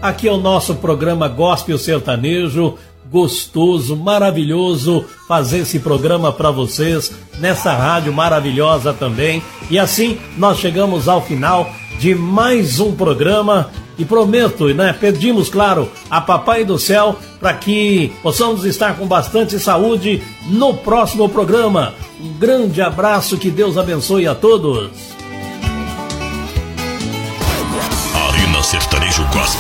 Aqui é o nosso programa Gospel Sertanejo, gostoso, maravilhoso fazer esse programa para vocês, nessa rádio maravilhosa também. E assim nós chegamos ao final de mais um programa e prometo, né, pedimos, claro, a Papai do Céu para que possamos estar com bastante saúde no próximo programa. Um grande abraço, que Deus abençoe a todos.